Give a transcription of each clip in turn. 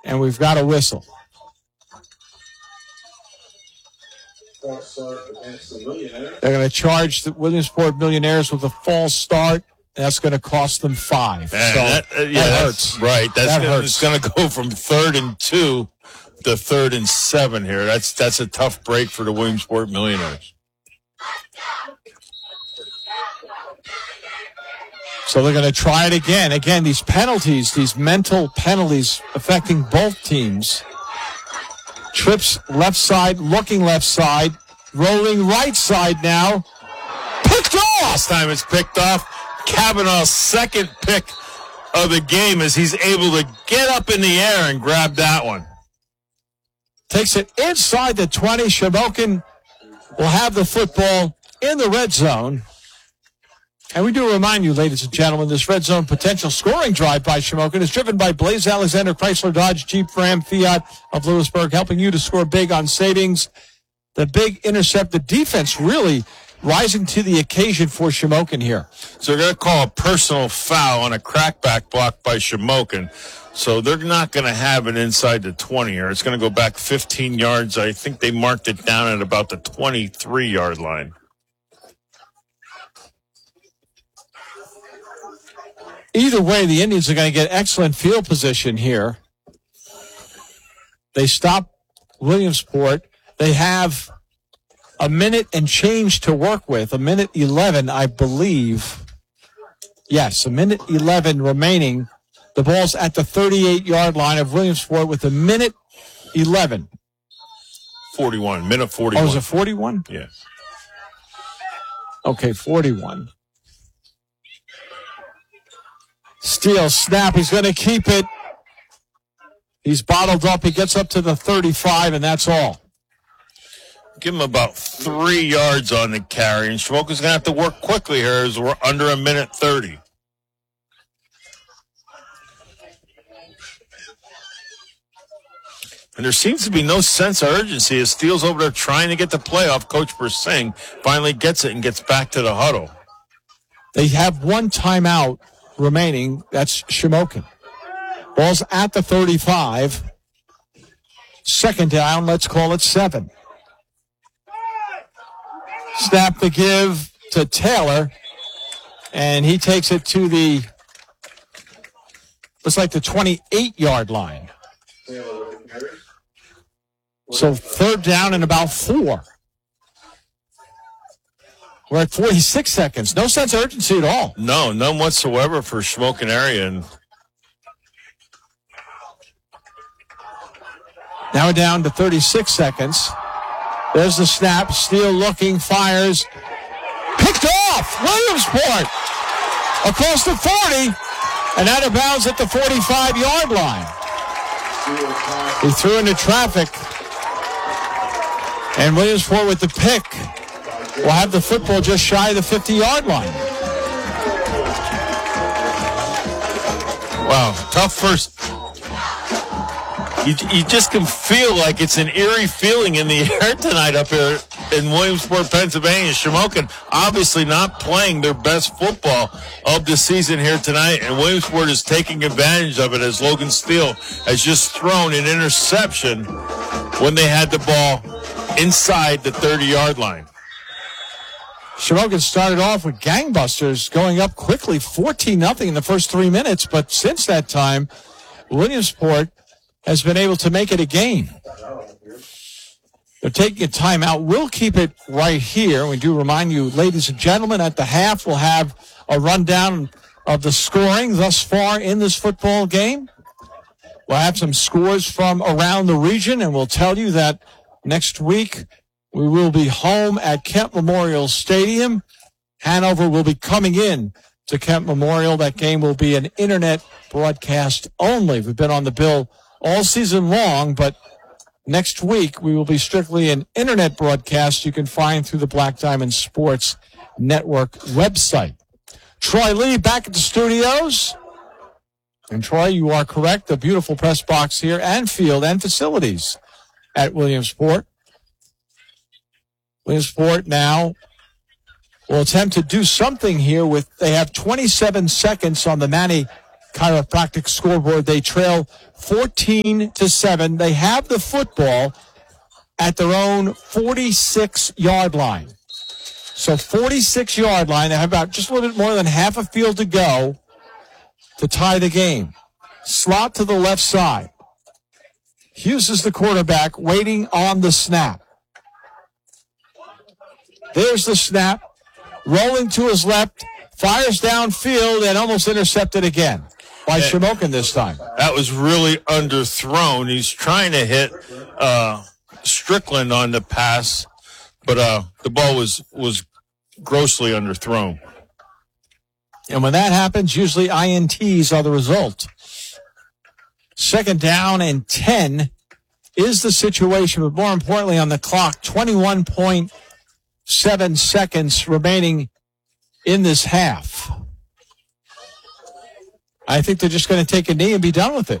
And we've got a whistle. They're going to charge the Williamsport Millionaires with a false start. That's going to cost them 5. That hurts. Right. It's going to go from 3rd and 2 to 3rd and 7 here. That's a tough break for the Williamsport Millionaires. So they're going to try it again. Again, these penalties, these mental penalties affecting both teams. Trips left side, looking left side, rolling right side now. Picked off! Last time it's picked off. Kavanaugh's second pick of the game as he's able to get up in the air and grab that one. Takes it inside the 20. Shamokin will have the football in the red zone. And we do remind you, ladies and gentlemen, this red zone potential scoring drive by Shamokin is driven by Blaze Alexander, Chrysler, Dodge, Jeep, Ram, Fiat of Lewisburg, helping you to score big on savings. The big intercept, the defense really rising to the occasion for Shamokin here. So they're going to call a personal foul on a crackback block by Shamokin. So they're not going to have it inside the 20 here. It's going to go back 15 yards. I think they marked it down at about the 23-yard line. Either way, the Indians are going to get excellent field position here. They stop Williamsport. They have a minute and change to work with, a minute 11, I believe. Yes, a minute 11 remaining. The ball's at the 38-yard line of Williamsport with a minute 11. 41, minute 41. Oh, is it 41? Yes. Okay, 41. Steal, snap. He's going to keep it. He's bottled up. He gets up to the 35, and that's all. Give him about 3 yards on the carry, and Shamokin's going to have to work quickly here as we're under a minute 30. And there seems to be no sense of urgency as Steele's over there trying to get the play off. Coach Persing finally gets it and gets back to the huddle. They have one timeout remaining. That's Shamokin. Ball's at the 35. Second down, let's call it 7. Snap the give to Taylor, and he takes it to the, looks like the 28-yard line. So 3rd down and about 4. We're at 46 seconds. No sense of urgency at all. No, none whatsoever for Shamokin area. And now we're down to 36 seconds. There's the snap. Steele looking, fires. Picked off! Williamsport! Across the 40, and out of bounds at the 45-yard line. He threw into traffic. And Williamsport with the pick will have the football just shy of the 50-yard line. Wow, tough first. You just can feel like it's an eerie feeling in the air tonight up here in Williamsport, Pennsylvania. Shamokin obviously not playing their best football of the season here tonight, and Williamsport is taking advantage of it as Logan Steele has just thrown an interception when they had the ball inside the 30-yard line. Shamokin started off with gangbusters, going up quickly, 14-0 in the first 3 minutes, but since that time, Williamsport has been able to make it a game. They're taking a timeout. We'll keep it right here. We do remind you, ladies and gentlemen, at the half, we'll have a rundown of the scoring thus far in this football game. We'll have some scores from around the region, and we'll tell you that next week we will be home at Kent Memorial Stadium. Hanover will be coming in to Kent Memorial. That game will be an internet broadcast only. We've been on the bill all season long, but next week we will be strictly an internet broadcast you can find through the Black Diamond Sports Network website. Troy Lee back at the studios. And Troy, you are correct. The beautiful press box here and field and facilities at Williamsport. Williamsport now will attempt to do something here with, they have 27 seconds on the Manny chiropractic scoreboard. They trail 14-7. They have the football at their own 46-yard line. So 46-yard line. They have about just a little bit more than half a field to go to tie the game. Slot to the left side. Hughes is the quarterback waiting on the snap. There's the snap. Rolling to his left. Fires downfield and almost intercepted again by Shamokin this time. That was really underthrown. He's trying to hit Strickland on the pass, but the ball was grossly underthrown. And when that happens, usually INTs are the result. 2nd down and 10 is the situation, but more importantly on the clock, 21.7 seconds remaining in this half. I think they're just going to take a knee and be done with it.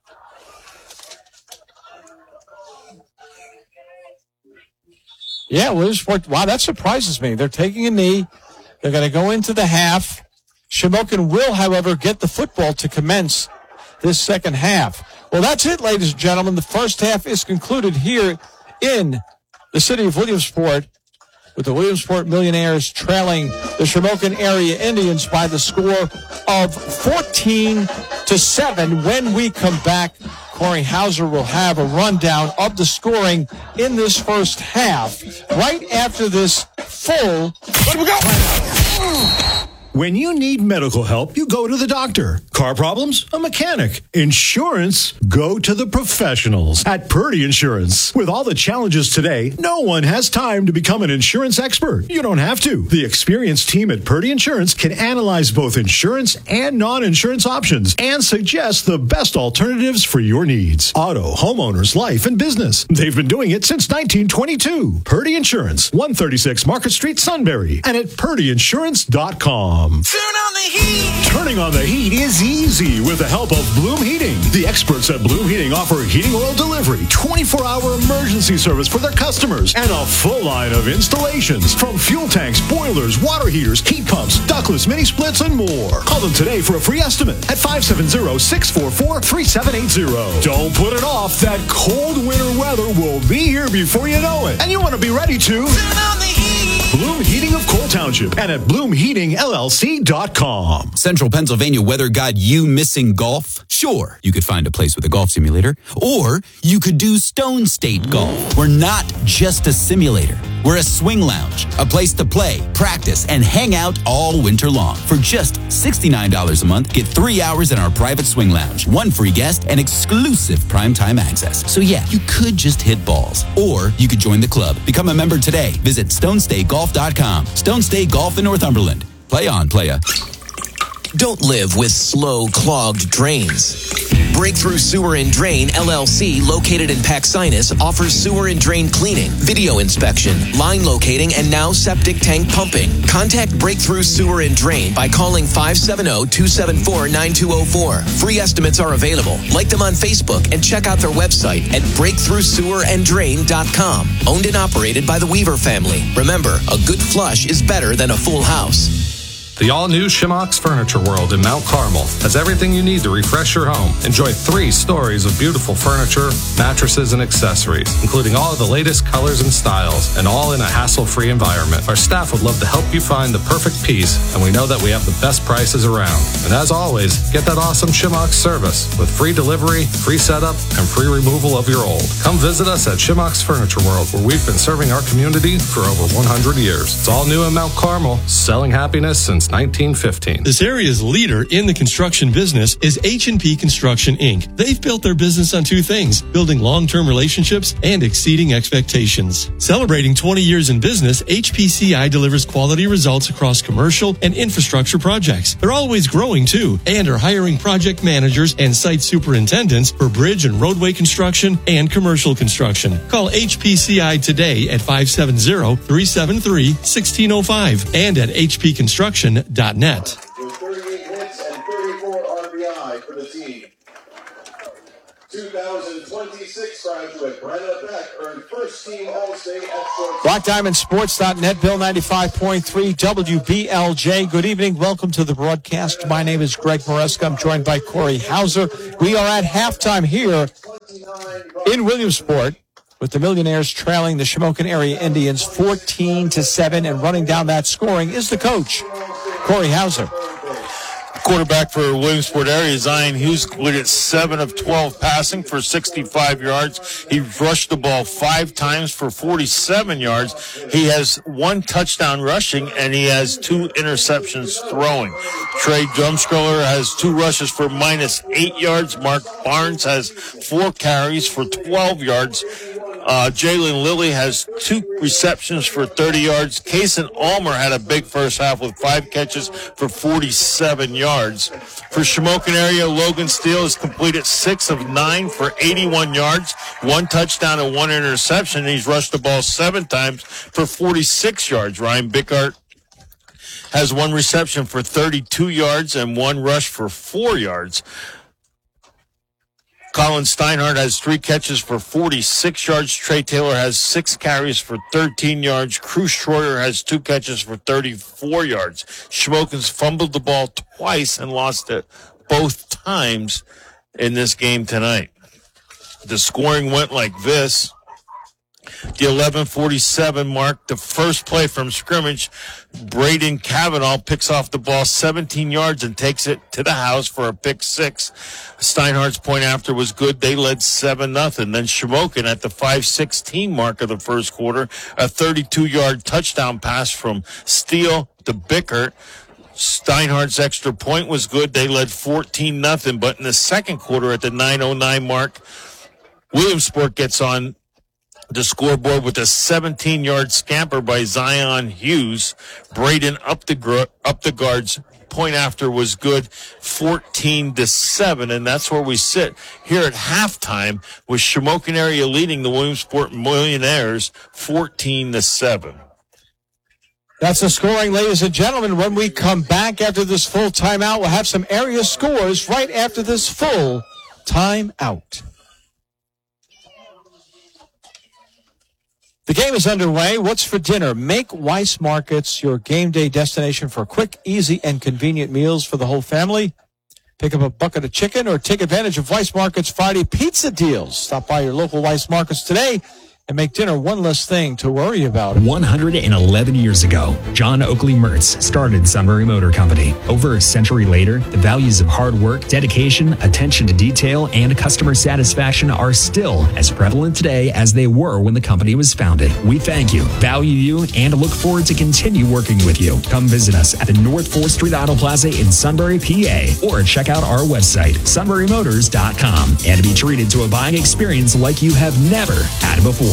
Yeah, Williamsport, wow, that surprises me. They're taking a knee. They're going to go into the half. Shamokin will, however, get the football to commence this second half. Well, that's it, ladies and gentlemen. The first half is concluded here in the city of Williamsport, with the Williamsport Millionaires trailing the Shamokin area Indians by the score of 14-7. When we come back, Corey Hauser will have a rundown of the scoring in this first half right after this full. Here we go. When you need medical help, you go to the doctor. Car problems? A mechanic. Insurance? Go to the professionals at Purdy Insurance. With all the challenges today, no one has time to become an insurance expert. You don't have to. The experienced team at Purdy Insurance can analyze both insurance and non-insurance options and suggest the best alternatives for your needs. Auto, homeowners, life, and business. They've been doing it since 1922. Purdy Insurance, 136 Market Street, Sunbury, and at purdyinsurance.com. Turn on the heat. Turning on the heat is easy with the help of Bloom Heating. The experts at Bloom Heating offer heating oil delivery, 24-hour emergency service for their customers, and a full line of installations from fuel tanks, boilers, water heaters, heat pumps, ductless mini splits, and more. Call them today for a free estimate at 570-644-3780. Don't put it off. That cold winter weather will be here before you know it. And you want to be ready to Turn on the heat. Bloom Heating of Cole Township and at BloomHeatingLLC.com. Central Pennsylvania weather got you missing golf? Sure, you could find a place with a golf simulator, or you could do Stone State Golf. We're not just a simulator. We're a swing lounge, a place to play, practice, and hang out all winter long. For just $69 a month, get 3 hours in our private swing lounge, 1 free guest, and exclusive primetime access. So yeah, you could just hit balls, or you could join the club. Become a member today. Visit StoneStateGolf.com. Stone State Golf in Northumberland. Play on, playa. Don't live with slow, clogged drains. Breakthrough Sewer and Drain, LLC, located in Paxinas, offers sewer and drain cleaning, video inspection, line locating, and now septic tank pumping. Contact Breakthrough Sewer and Drain by calling 570-274-9204. Free estimates are available. Like them on Facebook and check out their website at breakthroughseweranddrain.com. Owned and operated by the Weaver family. Remember, a good flush is better than a full house. The all-new Shimock's Furniture World in Mount Carmel has everything you need to refresh your home. Enjoy 3 stories of beautiful furniture, mattresses, and accessories, including all of the latest colors and styles, and all in a hassle-free environment. Our staff would love to help you find the perfect piece, and we know that we have the best prices around. And as always, get that awesome Shimock's service with free delivery, free setup, and free removal of your old. Come visit us at Shimock's Furniture World, where we've been serving our community for over 100 years. It's all new in Mount Carmel, selling happiness since 1915. This area's leader in the construction business is H&P Construction, Inc. They've built their business on 2 things, building long-term relationships and exceeding expectations. Celebrating 20 years in business, HPCI delivers quality results across commercial and infrastructure projects. They're always growing, too, and are hiring project managers and site superintendents for bridge and roadway construction and commercial construction. Call HPCI today at 570-373-1605 and at hpconstruction.net. With 38 hits and 34 RBI for the team. 2000 2026 graduate Brenna Beck earned first-team All-State at shortstop. BlackDiamondSports.net, Bill 95.3 WBLJ. Good evening. Welcome to the broadcast. My name is Greg Maresca. I'm joined by Corey Hauser. We are at halftime here in Williamsport with the Millionaires trailing the Shamokin Area Indians 14-7, and running down that scoring is the coach, Corey Hauser. Quarterback for Williamsport area, Zion Hughes, completed 7 of 12 passing for 65 yards. He rushed the ball 5 times for 47 yards. He has 1 touchdown rushing, and he has 2 interceptions throwing. Trey Drumsculler has 2 rushes for -8 yards. Mark Barnes has 4 carries for 12 yards. Jalen Lilly has 2 receptions for 30 yards. Kason Ulmer had a big first half with 5 catches for 47 yards. For Shamokin area, Logan Steele has completed 6 of 9 for 81 yards, 1 touchdown and 1 interception. He's rushed the ball 7 times for 46 yards. Ryan Bickart has 1 reception for 32 yards and 1 rush for 4 yards. Colin Steinhardt has 3 catches for 46 yards. Trey Taylor has 6 carries for 13 yards. Cruz Schroeder has 2 catches for 34 yards. Shamokin's fumbled the ball twice and lost it both times in this game tonight. The scoring went like this. The 11:47 mark, the first play from scrimmage, Braden Cavanaugh picks off the ball 17 yards and takes it to the house for a pick 6. Steinhardt's point after was good. They led 7-0. Then Shamokin at the 5:16 mark of the first quarter, a 32-yard touchdown pass from Steele to Bickert. Steinhardt's extra point was good. They led 14-0. But in the second quarter at the 9:09 mark, Williamsport gets on the scoreboard with a 17-yard scamper by Zion Hughes. Braden up the guards. Point after was good, 14-7, and that's where we sit here at halftime with Shamokin area leading the Williamsport Millionaires 14-7. That's the scoring, ladies and gentlemen. When we come back after this full timeout, we'll have some area scores right after this full timeout. The game is underway. What's for dinner? Make Weiss Markets your game day destination for quick, easy, and convenient meals for the whole family. Pick up a bucket of chicken or take advantage of Weiss Markets Friday pizza deals. Stop by your local Weiss Markets today and make dinner one less thing to worry about. 111 years ago, John Oakley Mertz started Sunbury Motor Company. Over a century later, the values of hard work, dedication, attention to detail, and customer satisfaction are still as prevalent today as they were when the company was founded. We thank you, value you, and look forward to continue working with you. Come visit us at the North 4th Street Auto Plaza in Sunbury, PA, or check out our website, sunburymotors.com, and be treated to a buying experience like you have never had before.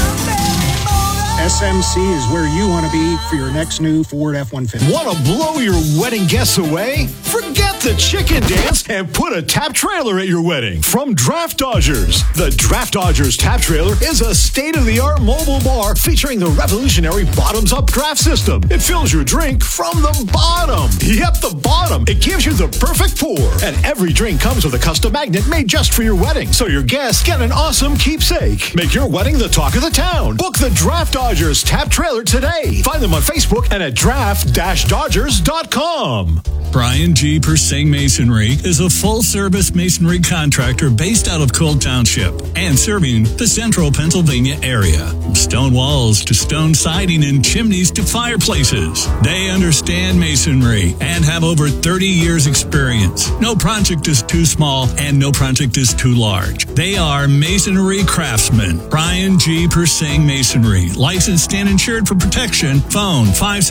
SMC is where you want to be for your next new Ford F-150. Want to blow your wedding guests away? Forget the chicken dance and put a tap trailer at your wedding. From Draft Dodgers. The Draft Dodgers tap trailer is a state-of-the-art mobile bar featuring the revolutionary bottoms-up draft system. It fills your drink from the bottom. Yep, the bottom. It gives you the perfect pour. And every drink comes with a custom magnet made just for your wedding, so your guests get an awesome keepsake. Make your wedding the talk of the town. Book the Draft Dodgers tap trailer today. Find them on Facebook and at draft-dodgers.com. Brian G. Persing Masonry is a full-service masonry contractor based out of Cole Township and serving the central Pennsylvania area. From stone walls to stone siding and chimneys to fireplaces, they understand masonry and have over 30 years experience. No project is too small and no project is too large. They are masonry craftsmen. Brian G. Persing Masonry, licensed and insured for protection. Phone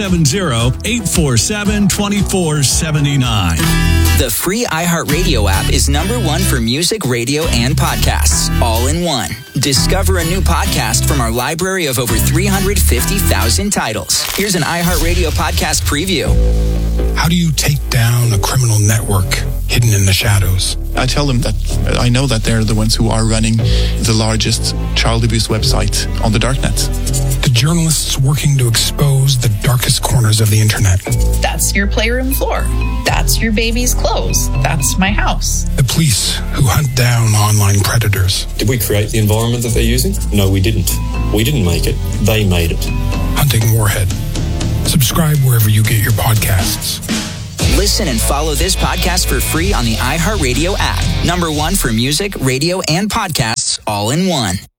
570-847-2479. The free iHeartRadio app is #1 for music, radio, and podcasts, all in one. Discover a new podcast from our library of over 350,000 titles. Here's an iHeartRadio podcast preview. How do you take down a criminal network hidden in the shadows? I tell them that I know that they're the ones who are running the largest child abuse website on the darknet. The journalists working to expose the darkest corners of the internet. That's your playroom floor. That's your baby's clothes. That's my house. The police who hunt down online predators. Did we create the environment that they're using? No, we didn't. We didn't make it. They made it. Hunting Warhead. Subscribe wherever you get your podcasts. Listen and follow this podcast for free on the iHeartRadio app. #1 for music, radio, and podcasts all in one.